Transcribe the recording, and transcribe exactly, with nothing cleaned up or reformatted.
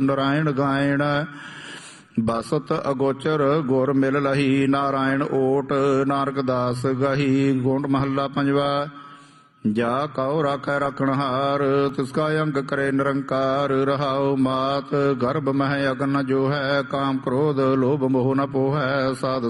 नारायण गायण बसत अगोचर गुर मिल लही नारायण ओट नानक दास गही। गोंड महला पंजवा। जा कहो राखै रखणहार तिसका अंग करे निरंकार रहाओ मात गर्भ मह अगन जो है काम क्रोध लोभ मोह न पोहै साध